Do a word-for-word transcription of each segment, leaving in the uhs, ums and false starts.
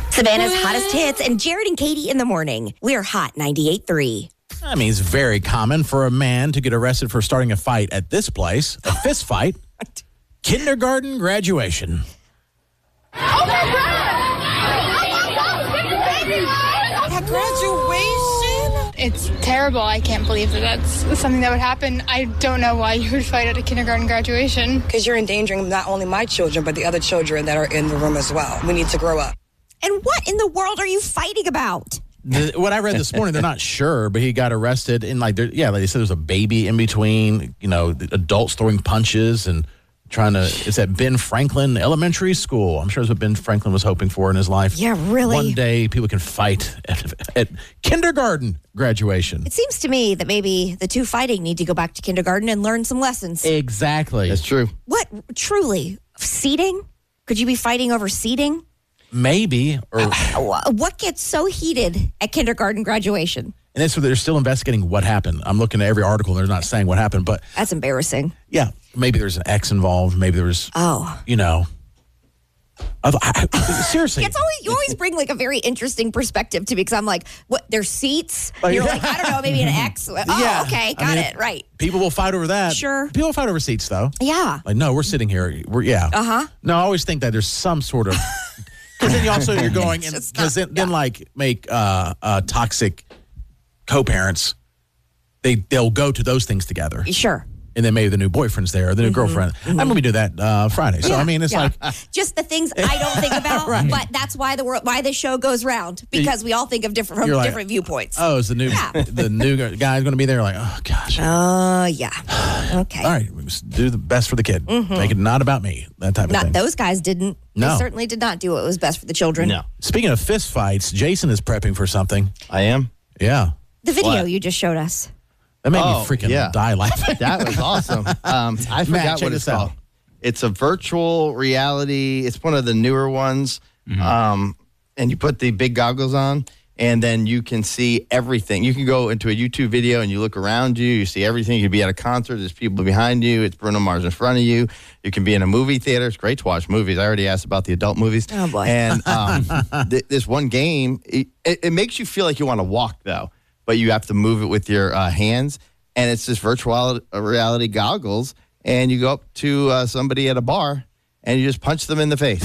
Savannah's hottest hits and Jared and Katie in the morning. We're Hot ninety-eight point three. I mean, it's very common for a man to get arrested for starting a fight at this place, a fist fight. Kindergarten graduation. Oh my God! At graduation? It's terrible. I can't believe that that's something that would happen. I don't know why you would fight at a kindergarten graduation. Because you're endangering not only my children, but the other children that are in the room as well. We need to grow up. And what in the world are you fighting about? The, what I read this morning, they're not sure, but he got arrested. And, like, yeah, like they said, there's a baby in between, you know, the adults throwing punches and trying to, it's at Ben Franklin Elementary School. I'm sure that's what Ben Franklin was hoping for in his life. Yeah, really. One day people can fight at, at kindergarten graduation. It seems to me that maybe the two fighting need to go back to kindergarten and learn some lessons. Exactly. That's true. What, truly? Seating? Could you be fighting over seating? Maybe. Or What gets so heated at kindergarten graduation? And that's what they're still investigating what happened. I'm looking at every article and they're not saying what happened, but That's embarrassing. yeah, maybe there's an ex involved. Maybe there was, Oh. you know, I, I, seriously. It's always, you always bring like a very interesting perspective to me because I'm like, what, there's seats? Oh, You're yeah. like, I don't know, maybe an X. Oh, Yeah. okay, I got mean, it, right. People will fight over that. Sure. People will fight over seats, though. Yeah. Like, no, we're sitting here. We're yeah. Uh huh. No, I always think that there's some sort of because then you also you're going and It's because not- then, then like make uh, uh, toxic co-parents. They they'll go to those things together, Sure. and then maybe the new boyfriend's there, or the new girlfriend. I'm gonna be doing that uh, Friday. So Yeah, I mean, it's yeah. like just the things I don't think about, but that's why the world, why the show goes round because we all think of different from You're like, different viewpoints. oh, is the new Yeah. the new guy's gonna be there? Like, oh gosh. Oh, yeah. Okay. All right, we must do the best for the kid. Make it not about me. That type of Not thing. those guys didn't. No. They certainly did not do what was best for the children. No. Speaking of fist fights, Jason is prepping for something. I am. Yeah. The video What? you just showed us. That made Oh, me freaking yeah. die laughing. That was awesome. Um, I forgot check what it's this out. called. It's a virtual reality. It's one of the newer ones. Um, and you put the big goggles on, and then you can see everything. You can go into a YouTube video and you look around you. You see everything. You could be at a concert. There's people behind you. It's Bruno Mars in front of you. You can be in a movie theater. It's great to watch movies. I already asked about the adult movies. Oh, boy. And um, th- this one game, it, it makes you feel like you want to walk, though, but you have to move it with your uh, hands. And it's just virtual reality goggles. And you go up to uh, somebody at a bar and you just punch them in the face.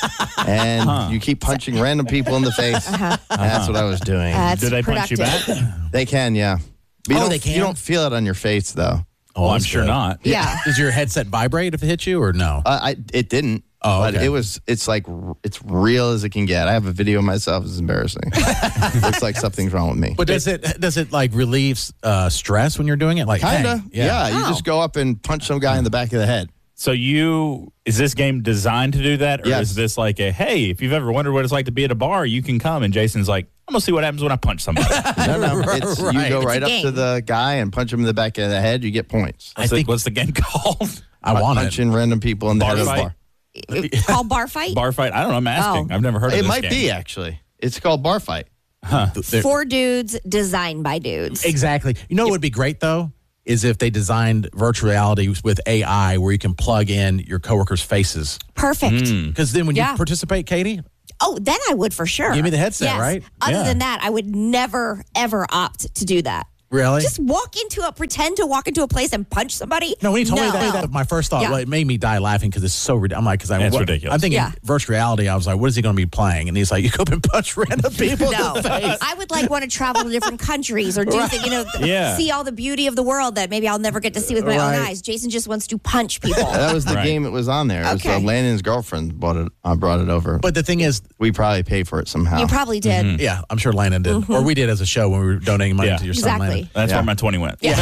And you keep punching random people in the face. Uh-huh. That's what I was doing. That's Do they punch you productive. back? They can, yeah. But you Oh, don't, they can? You don't feel it on your face, though. Oh, Well, I'm that's sure good. not. Yeah. Does your headset vibrate if it hits you or no? Uh, I It didn't. Oh, But okay. it was, it's like, r- it's real as it can get. I have a video of myself. It's embarrassing. Looks like something's wrong with me. But does it does it like relieve uh, stress when you're doing it? Like Kinda. hey, yeah. You Oh. just go up and punch some guy in the back of the head. So you is this game designed to do that, or Yes. is this like a hey? If you've ever wondered what it's like to be at a bar, you can come. And Jason's like, I'm gonna see what happens when I punch somebody. No, no. It's, Right. You go It's right a up game. to the guy and punch him in the back of the head. You get points. I What's, think the, what's the game called? I want it. Punching random people in the Bar head of the fight? bar. It's called bar fight. Bar fight? I don't know. I'm asking. Oh. I've never heard of It this might game. be, actually. It's called bar fight. There- Four dudes designed by dudes. Exactly. You know what would be great though is if they designed virtual reality with A I where you can plug in your coworkers' faces. Perfect. Because then when Yeah. you participate, Katie, Oh, then I would for sure. Give me the headset, Yes. right? Other Yeah. than that, I would never, ever opt to do that. really? Just walk into a, pretend to walk into a place and punch somebody. no, when you told me No. that, that, my first thought, Yeah. well, it made me die laughing because it's so ridiculous. I'm like, because I, It's what- ridiculous. I'm thinking Yeah. virtual reality. I was like, what is he going to be playing? And he's like, you go up and punch random people No, in the face. I would like want to travel to different countries or do things, you know, th- Yeah. see all the beauty of the world that maybe I'll never get to see with my Right. own eyes. Jason just wants to punch people. That was the Right. game that was on there. It was uh, Okay. Landon's girlfriend brought it, uh, brought it over. But the thing is, we probably pay for it somehow. You probably did. yeah, I'm sure Landon did, or we did as a show when we were donating money Yeah. to your son, Exactly. Landon. That's Yeah. where my twenty went. Yeah.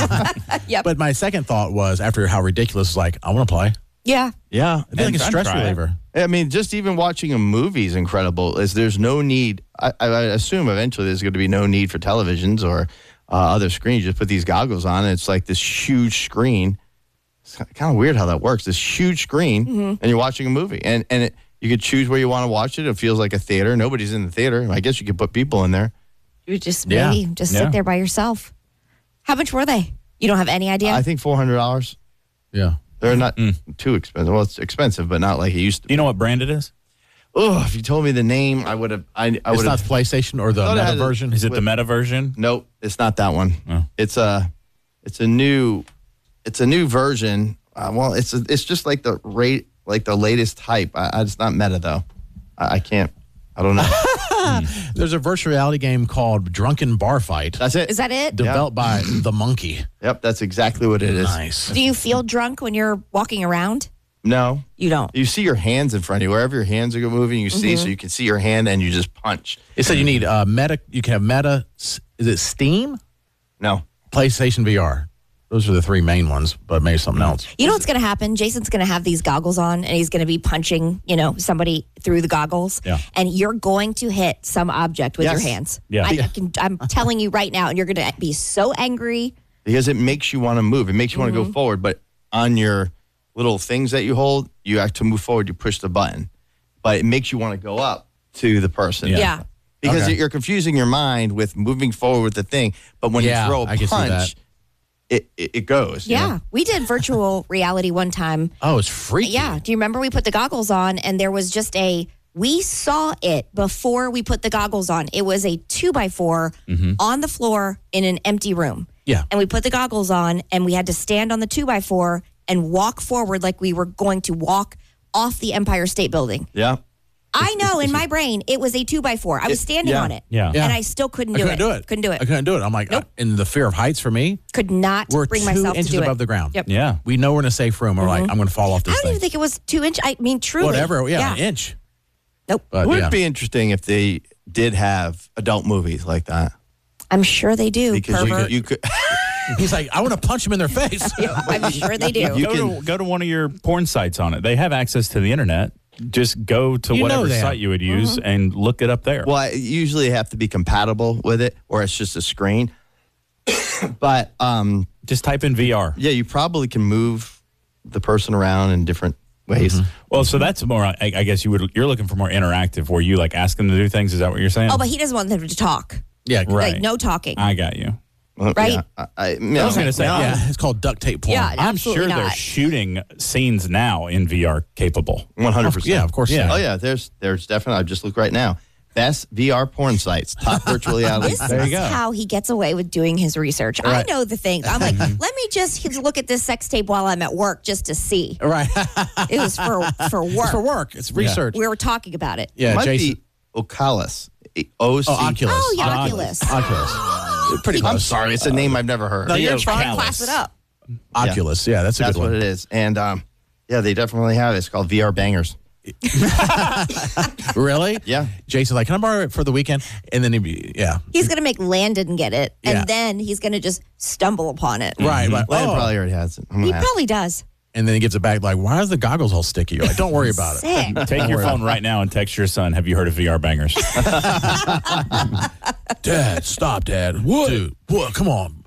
Yep. But my second thought was after how ridiculous, was like, I want to play. Yeah. yeah. It'd be like a And stress try it. reliever. I mean, just even watching a movie is incredible. Is there's no need. I, I I assume eventually there's going to be no need for televisions or uh, other screens. You just put these goggles on, and it's like this huge screen. It's kind of weird how that works. This huge screen, and you're watching a movie, and and it, you could choose where you want to watch it. It feels like a theater. Nobody's in the theater. I guess you could put people in there. You would just Yeah. maybe just Yeah. sit there by yourself. How much were they? You don't have any idea? I think four hundred dollars. Yeah. They're not too expensive. Well, it's expensive, but not like it used to Do you know what brand it is? Oh, if you told me the name, I would have. I, I It's would not have. the PlayStation or the Thought it Meta had a- version. Is it the With- meta version? Nope, it's not that one. Oh. It's a, it's a new, it's a new version. Uh, well, it's a, it's just like the rate, like the latest hype. I, I, it's not meta though. I, I can't. I don't know. There's a virtual reality game called Drunken Bar Fight, That's it. Is that it? developed by The Monkey. Yep, that's exactly what it is. Nice. Do you feel drunk when you're walking around? No, You don't. you see your hands in front of you. Wherever your hands are moving, you see, Mm-hmm. so you can see your hand and you just punch. It said you need uh, Meta. You can have Meta. Is it Steam? No, PlayStation V R. Those are the three main ones, but maybe something else. You know what's going to happen? Jason's going to have these goggles on, and he's going to be punching, you know, somebody through the goggles. Yeah. And you're going to hit some object with Yes. your hands. Yeah. I, Yeah. I can, I'm telling you right now, and you're going to be so angry. because it makes you want to move. It makes you want Mm-hmm. to go forward. But on your little things that you hold, you have to move forward. You push the button, but it makes you want to go up to the person. Yeah. Yeah. Because Okay. you're confusing your mind with moving forward with the thing. But when Yeah, you throw a I can see that. punch, it, it it goes. you Yeah. know? We did virtual reality one time. Oh, it's freaky. Yeah. Do you remember we put the goggles on, and there was just a, we saw it before we put the goggles on. It was a two by four on the floor in an empty room. Yeah. And we put the goggles on, and we had to stand on the two by four and walk forward like we were going to walk off the Empire State Building. Yeah. I know in my brain it was a two by four. I was It- standing yeah. on it. Yeah. Yeah. And I still couldn't I do couldn't it. do it. Couldn't do it. I couldn't do it. I'm like, Nope. uh, and the fear of heights for me, Could not we're bring two myself to inches do above it. the ground. Yep. Yeah. We know we're in a safe room. We're like, I'm going to fall off I this don't thing. even think it was two inch. I mean, truly. Whatever. Yeah, an inch. Nope. But It would yeah. be interesting if they did have adult movies like that. I'm sure they do. Because you pervert. could, you could He's like, I want to punch him in their face. I'm sure they do. You go, can- to, go to one of your porn sites on it. They have access to the internet. Just go to You know whatever that. site you would use and look it up there. well, I usually have to be compatible with it, or it's just a screen. But um, Just type in V R. yeah, you probably can move the person around in different ways. Well, so that's more. I, I guess you would. You're looking for more interactive, where you like ask them to do things. Is that what you're saying? Oh, but he doesn't want them to talk. Yeah. Right. Like, no talking. I got you. Well, Right? yeah, I, I, I was going to say. Yeah. Yeah, It's called duct tape porn. Yeah. I'm Absolutely sure they're not. shooting scenes now in V R capable. one hundred percent. Yeah, of course. Yeah. Oh yeah, there's there's definitely. I just look right now. Best V R porn sites, top virtual reality. This There you is go. how he gets away with doing his research. I know the things. I'm like, let me just look at this sex tape while I'm at work just to see. Right. It was for for work. It's for work. It's research. We were talking about it. Yeah, Might Jason. be Oculus. O C. Oh, Oculus. Oh, yeah, Oculus. Oculus. Oculus. Pretty I'm close. sorry, it's a name I've never heard. No, you're Theo trying. Callis. Class it up. Oculus. Yeah, that's a That's good what one. it is. And um, yeah, they definitely have it. It's called V R Bangers. Really? Yeah. Jason's like, can I borrow it for the weekend? And then he'd be, yeah. He's going to make Landon get it, and Yeah. then he's going to just stumble upon it. Right. Like, Landon oh. probably already has it. I'm He gonna have probably does. And then he gives it back like, why is the goggles all sticky? You're like, don't worry about it. Sick. Take your phone right now and text your son. Have you heard of V R bangers? Dad, stop, Dad. What? Dude, what? Come on.